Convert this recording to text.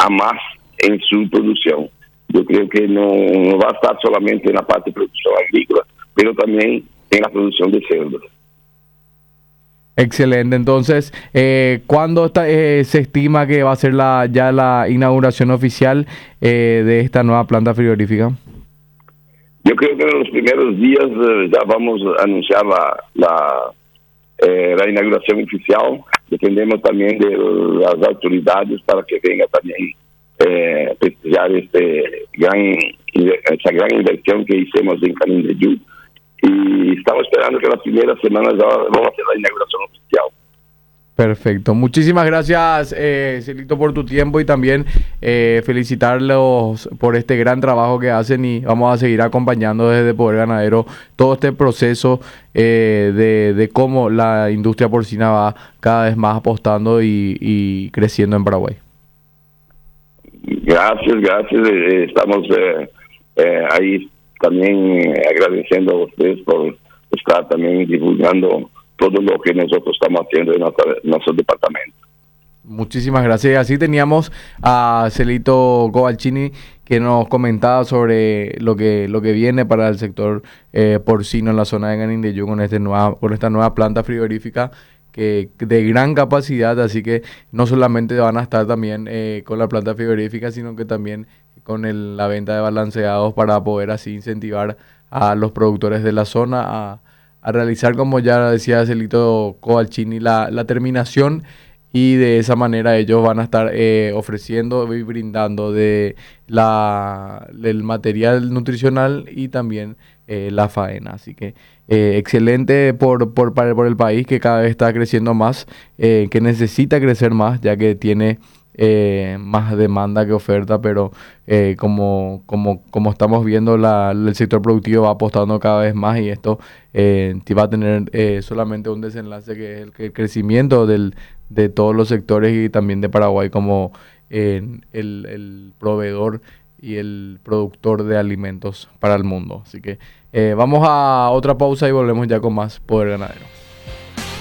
a más en su producción. Yo creo que no va a estar solamente en la parte de producción agrícola, pero también en la producción de cerdos. Excelente. Entonces, ¿cuándo se estima que va a ser ya la inauguración oficial de esta nueva planta frigorífica? Yo creo que en los primeros días ya vamos a anunciar la inauguración oficial. Dependemos también de las autoridades para que venga también prestigiar esa gran inversión que hicimos en Canindeyú. Y estamos esperando que las primeras semanas ya vamos a hacer la inauguración oficial. Perfecto. Muchísimas gracias, Celito, por tu tiempo y también felicitarlos por este gran trabajo que hacen y vamos a seguir acompañando desde Poder Ganadero todo este proceso de cómo la industria porcina va cada vez más apostando y creciendo en Paraguay. Gracias. Estamos ahí también agradeciendo a ustedes por estar también divulgando todo lo que nosotros estamos haciendo en nuestro departamento. Muchísimas gracias. Así teníamos a Celito Cobalcini que nos comentaba sobre lo que viene para el sector porcino en la zona de Canindeyú con esta nueva planta frigorífica que de gran capacidad, así que no solamente van a estar también con la planta frigorífica, sino que también con la venta de balanceados para poder así incentivar a los productores de la zona a realizar, como ya decía Celito Cobalcini, la terminación, y de esa manera ellos van a estar ofreciendo y brindando del material nutricional y también la faena. Así que excelente por el país, que cada vez está creciendo más, que necesita crecer más, ya que tiene más demanda que oferta, pero como estamos viendo, el sector productivo va apostando cada vez más, y esto va a tener solamente un desenlace, que es el crecimiento de todos los sectores y también de Paraguay como el proveedor y el productor de alimentos para el mundo. Así que vamos a otra pausa y volvemos ya con más Poder Ganadero.